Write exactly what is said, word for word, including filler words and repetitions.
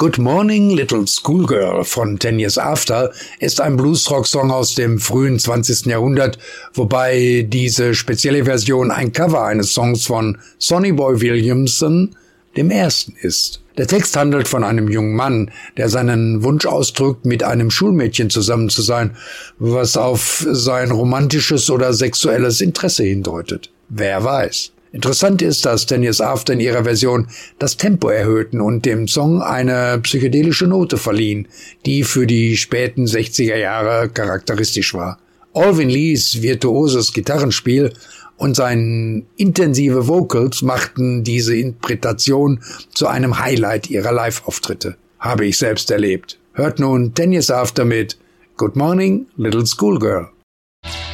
Good Morning, Little Schoolgirl von Ten Years After ist ein Bluesrock-Song aus dem frühen zwanzigsten Jahrhundert, wobei diese spezielle Version ein Cover eines Songs von Sonny Boy Williamson, dem ersten, ist. Der Text handelt von einem jungen Mann, der seinen Wunsch ausdrückt, mit einem Schulmädchen zusammen zu sein, was auf sein romantisches oder sexuelles Interesse hindeutet. Wer weiß. Interessant ist, dass Ten Years After in ihrer Version das Tempo erhöhten und dem Song eine psychedelische Note verliehen, die für die späten sechziger Jahre charakteristisch war. Alvin Lees virtuoses Gitarrenspiel und seine intensive Vocals machten diese Interpretation zu einem Highlight ihrer Live-Auftritte. Habe ich selbst erlebt. Hört nun Ten Years After mit Good Morning, Little Schoolgirl.